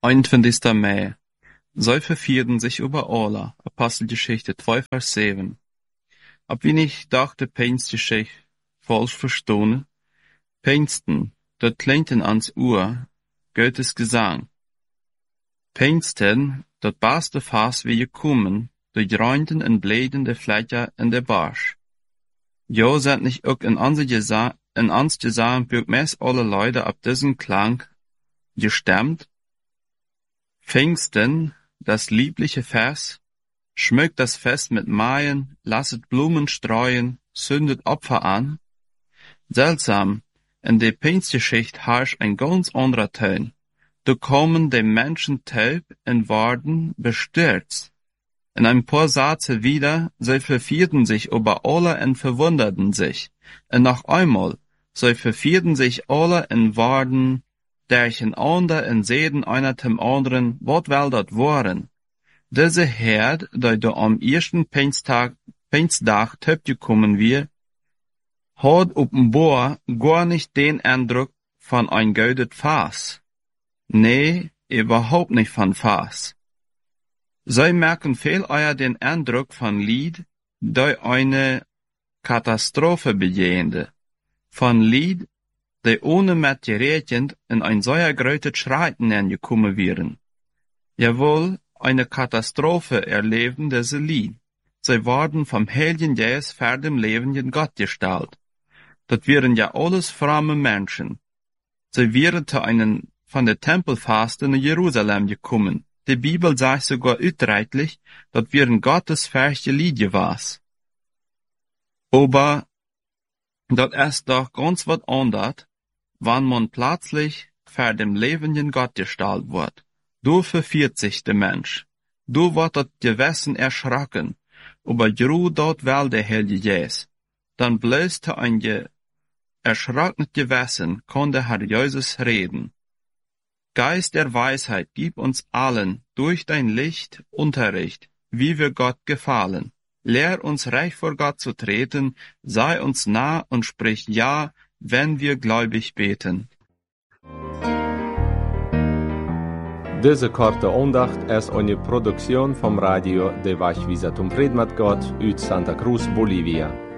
21. Mai. Zij vervierden sich über alle. Apostelgeschichte 2, Vers 7. Ab wie nicht dachte Pfingstgeschichte falsch verstanden? Pfingsten, dat klingt in ans Ohr, Goethes Gesang. Pfingsten, dat beste Fass wie gekommen, durch Reunden en bledende Flächer in der Barsch. Jo sind nicht auch in ans Gesang bürgmäß alle Leute ab diesen Klang gestemmt? Pfingsten, das liebliche Fest, schmückt das Fest mit Maien, lasset Blumen streuen, zündet Opfer an. Seltsam, in der Pfingstgeschichte herrscht ein ganz anderer Ton. Da kommen die Menschen taub und worden bestürzt. In ein paar Sätze wieder, sie vervierten sich über alle und verwunderten sich. Und noch einmal, sie vervierten sich alle und waren durcheinander und sehen einer dem anderen, wat wel dat waren. Diese Herd, die da am ersten Pfingstdag taub gekommen wir, hat offenbar gar nicht den Eindruck von ein geudet Fass. Nee, überhaupt nicht von Fass. Sie merken viel eher den Eindruck von Lied, die eine Katastrophe bejehende. Von Lied, die ohne mit gerechnet in ein solcher größtes Schreiten gekommen wären. Jawohl, eine Katastrophe erleben diese Lied. Sie wurden vom Heiligen Geist vor dem lebenden Gott gestellt. Das wären ja alles fromme Menschen. Sie wären zu einem von der Tempelfasten in Jerusalem gekommen. Die Bibel sagt sogar utrechtlich, dass wären Gottes färchte Liedje was. Aber das ist doch ganz was anderes, wann man plötzlich vor dem lebenden Gott gestellt wird. Du verfiert sich der Mensch. Du wird das Gewissen erschrocken, aber Jeru dort wel der Heilige Geist. Dann blöste ein erschrockenes Gewissen, kann der Herr Jesus reden. Geist der Weisheit, gib uns allen durch dein Licht Unterricht, wie wir Gott gefallen. Lehr uns recht vor Gott zu treten, sei uns nah und sprich ja, wenn wir gläubig beten. Diese korte Andacht ist eine Produktion vom Radio de Vachvisatum Fred mit Gott uit Santa Cruz, Bolivia.